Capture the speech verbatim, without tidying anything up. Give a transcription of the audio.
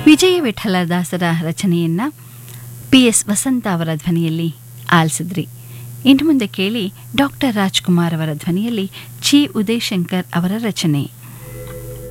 ವಿಜಯ ವಿಠಲದಾಸರ ರಚನೆಯನ್ನ P S ವಸಂತ ಅವರ ಧ್ವನಿಯಲ್ಲಿ ಆಲಿಸಿದ್ರಿ. ಇನ್ನು ಮುಂದೆ ಕೇಳಿ ಡಾಕ್ಟರ್ ರಾಜ್ಕುಮಾರ್ ಅವರ ಧ್ವನಿಯಲ್ಲಿ ಚಿ ಉದಯಶಂಕರ್ ಅವರ ರಚನೆ.